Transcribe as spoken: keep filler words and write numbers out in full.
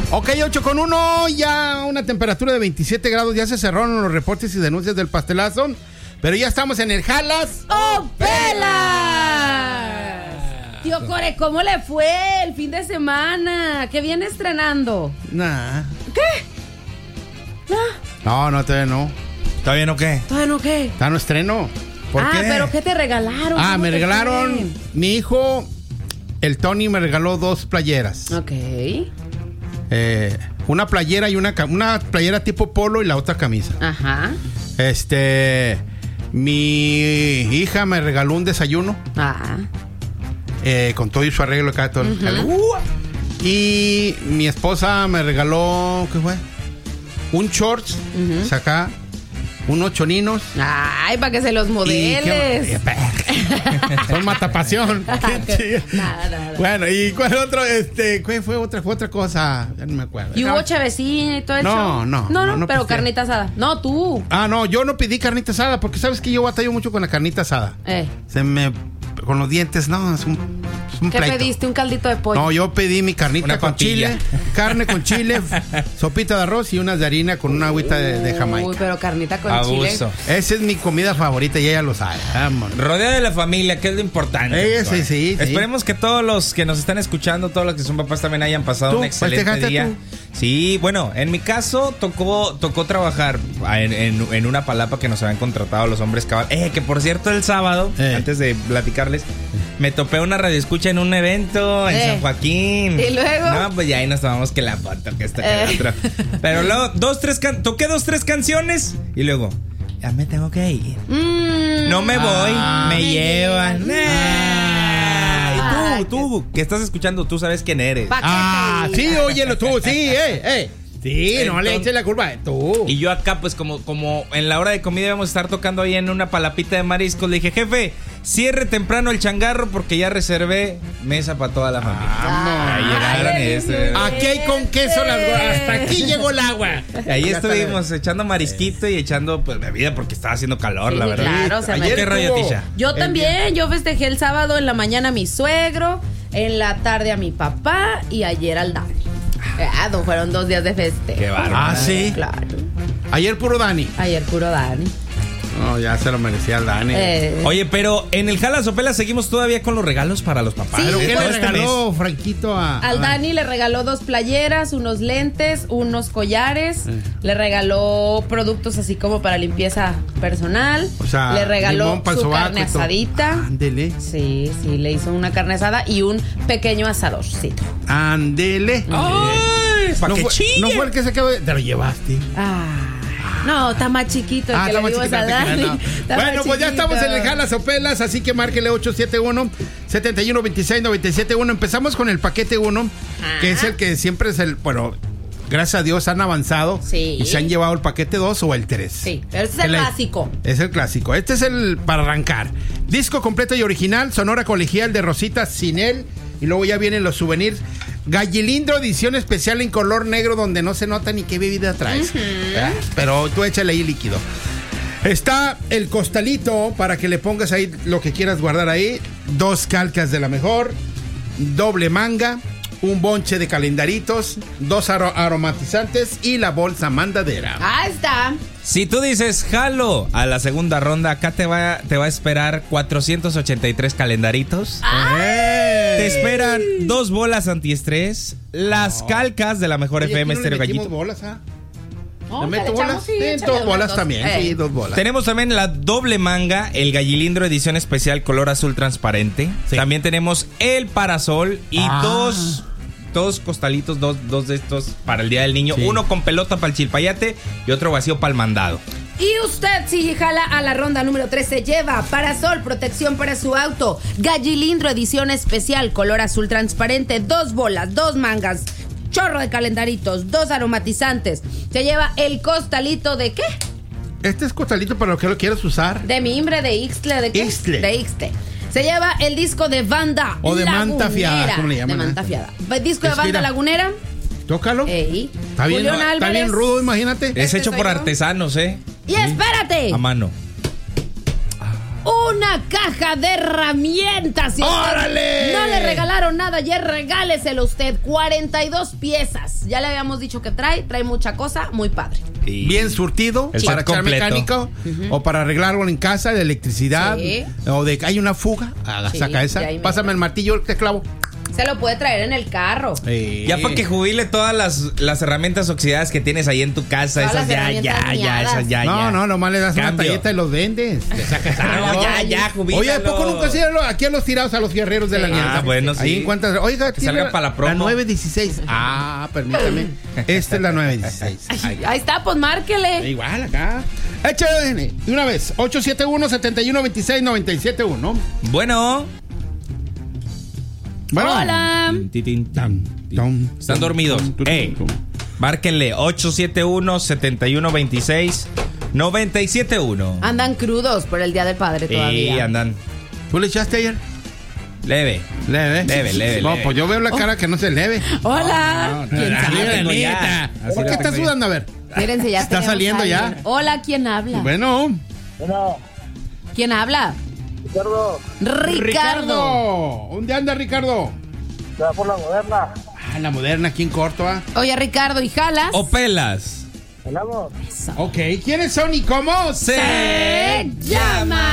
Ok, ocho con uno, ya una temperatura de veintisiete grados, ya se cerraron los reportes y denuncias del pastelazo, pero ya estamos en el Jalas ¡Oh, Pelas! Tío Core, ¿cómo le fue el fin de semana? ¿Qué viene estrenando? Nah. ¿Qué? ¿Nah? No, no, todavía no. ¿Todavía no qué? ¿Todavía no qué? Está no estreno. ¿Por ah, qué? ¿pero qué te regalaron? Ah, ¿Cómo me te regalaron, fue? mi hijo, el Tony, me regaló dos playeras. Ok. Eh, una playera y una, una playera tipo polo y la otra camisa. Ajá. Este, mi hija me regaló un desayuno. Ah. Eh, con todo y su arreglo acá, todo. Uh-huh. Y mi esposa me regaló, ¿qué fue? Un shorts, Uh-huh. acá, unos choninos. Ay, para que se los modeles. Son matapasión. Nada, nada. Bueno, ¿y cuál otro? Este, ¿cuál fue otra, fue otra cosa? Ya no me acuerdo. ¿Y hubo chavecina y todo eso? No, no, No, no, no, no pero pisteé. carnita asada. No, tú. Ah, no, yo no pedí carnita asada porque sabes que yo batallo mucho con la carnita asada. Eh. Se me... Con los dientes, no, es un, es un ¿Qué pleito. pediste? ¿Un caldito de pollo? No, yo pedí mi carnita Una con papilla. chile, carne con chile, sopita de arroz y unas de harina con una agüita de, de Uy, Jamaica. pero carnita con Abuso. chile. Esa es mi comida favorita y ella lo sabe. Vámonos. Rodea de la familia, que es lo importante. Eh, sí, sí, sí. Esperemos que todos los que nos están escuchando, todos los que son papás también hayan pasado ¿Tú? un excelente ¿Festejaste día. tú? Sí, bueno, en mi caso tocó tocó trabajar en, en, en una palapa que nos habían contratado los hombres cabal. Eh, que por cierto el sábado, Eh. antes de platicarles, me topé una radioescucha en un evento en Eh. San Joaquín. ¿Y luego? No, pues ya ahí nos tomamos que la foto, que esta, que Eh. la otra. Pero luego, dos, tres can toqué dos, tres canciones y luego, ya me tengo que ir. Mm. No me voy, Ah. me Me llevan. llevan. Ay, Ah, tú, tú, que estás escuchando, tú sabes quién eres. Pa' que Ah, te sí, diga. óyelo tú, sí, eh, eh. Sí, no le Entonces- eches la culpa, tú. Y yo acá, pues como, como en la hora de comida íbamos a estar tocando ahí en una palapita de mariscos, le dije, jefe, cierre temprano el changarro porque ya reservé mesa para toda la familia. Ah, Ahí llegaron Ay, este. Aquí hay con queso las go- hasta aquí llegó el agua. Y ahí Ya está estuvimos echando marisquito y echando pues bebida porque estaba haciendo calor, Sí, la verdad. claro, se Ayer ¿Qué rollo, estuvo- Tisha? Yo El también, yo festejé el sábado en la mañana a mi suegro, en la tarde a mi papá y ayer al Dani. Ah, no, fueron dos días de festejo. Qué bárbaro. Ah, sí. Claro. Ayer puro Dani. Ayer puro Dani. No, ya se lo merecía el Dani. Eh, Oye, pero en el Jala Sopela seguimos todavía con los regalos para los papás. Sí, ¿Pero qué Todo le este regaló Franquito a, Al a- Dani le regaló dos playeras, unos lentes, unos collares. Eh. Le regaló productos así como para limpieza personal. O sea, le regaló limón pa'l su sobaco carne y todo. asadita. Ándele, Sí, sí, le hizo una carne asada y un pequeño asadorcito. ándele. ¡Ay! ¿Para No qué fue, chille? no fue el que se quedó. de- Te lo llevaste. Ah, no, está más chiquito el Ah, que está le más dimos a chiquita, te Dani. queda, no. Está Bueno, más pues ya chiquito. estamos en el Jalas o Pelas, así que márquele ocho siete uno, siete uno dos seis, nueve siete uno. Empezamos con el paquete uno, que es el que siempre es el, bueno, gracias a Dios han avanzado Sí. y se han llevado el paquete dos o el tres. Sí, pero ese es el El- básico. Es el clásico. Este es el para arrancar. Disco completo y original, Sonora Colegial de Rosita Sinel. Y luego ya vienen los souvenirs. Gallilindro, edición especial en color negro, donde no se nota ni qué bebida traes. ¿verdad? Pero tú échale ahí líquido. Está el costalito para que le pongas ahí lo que quieras guardar ahí. Dos calcas de la mejor. Doble manga. Un bonche de calendaritos. Dos aro- aromatizantes. Y la bolsa mandadera. Ahí está. Si tú dices jalo a la segunda ronda, acá te va, te va a esperar cuatrocientos ochenta y tres calendaritos. ¡Eh! Te esperan dos bolas antiestrés, las calcas de la mejor Oye, F M aquí no le Estéreo metimos Gallito. bolas, ¿ah? No, ¿Le ya meto le bolas? echamos, sí, Sí, échale dos unas bolas dos. también. Eh. Sí, dos bolas. Tenemos también la doble manga, el Gallilindro edición especial color azul transparente. Sí. También tenemos el parasol y Ah. dos, dos costalitos, dos, dos de estos para el Día del Niño. Sí. Uno con pelota para el chilpayate y otro vacío para el mandado. Y usted, si jala a la ronda número tres, se lleva parasol, protección para su auto, Gallilindro edición especial, color azul transparente, dos bolas, dos mangas, chorro de calendaritos, dos aromatizantes. Se lleva el costalito de ¿qué? Este es costalito para lo que lo quieras usar. De mimbre, de Ixtle, ¿de qué? Ixtle. De Ixtle. Se lleva el disco de banda O de manta lagunera. fiada, ¿cómo le llaman? De manta fiada. El disco de Es, banda mira. lagunera. Tócalo. Ey. Está bien, Julián está Álvarez. bien rudo, imagínate. Es Este hecho soy por yo. artesanos, ¿eh? Y espérate. A mano. Un una caja de herramientas. Si ¡Órale! no le regalaron nada ayer, regáleselo usted. cuarenta y dos piezas. Ya le habíamos dicho que trae, trae mucha cosa, muy padre. Y Bien surtido el para set echar completo. mecánico o para arreglar algo en casa de electricidad Sí. o de que hay una fuga. Haga, Sí, saca esa. ya hay Pásame mero. el martillo, el clavo. Se lo puede traer en el carro. Eh. Ya para que jubile todas las, las herramientas oxidadas que tienes ahí en tu casa. Todas Esas las ya, herramientas ya, ya, miadas. esas ya, No, ya. no, nomás le das una Cambio. talleta y los vendes. Le sacas Ah, algo. ya, ya, jubílalo. Oye, ¿a poco nunca hacían lo- aquí a los tirados a los fierreros de la Sí. alianza? Ah, bueno, sí. Ahí encuentras, oiga, Que tiene salga para la promo. La nueve dieciséis. Ah, permítame. Esta es la nueve dieciséis. Ay, ahí está, pues márquele. Igual acá. Échale de una vez. ocho siete uno, siete uno dos seis, nueve siete uno. Bueno. Bueno. Hola. Tam, tom, Están tom, dormidos. tom, tom, Ey, tom. márquenle ocho siete uno, siete uno dos seis, nueve siete uno. Andan crudos por el Día del Padre Y todavía. andan ¿Tú le echaste ayer? leve. Leve. Leve, leve, No, leve. pues yo veo la cara que no se leve. Hola. ¿Quién Así sabe? de tengo ya. neta. Así ¿Por lo qué estás tengo ya. sudando? A ver. Espérense, ya Está tenemos saliendo a ya. alguien. Hola, ¿quién habla? Bueno. Bueno, ¿Quién habla? Ricardo, Ricardo. ¿Dónde anda Ricardo? se va por la moderna. Ah, la moderna aquí en Corto, ¿ah? Oye, Ricardo, ¿y jalas? O pelas. ¿Hablamos? Eso. Ok, ¿quiénes son y cómo? Se llama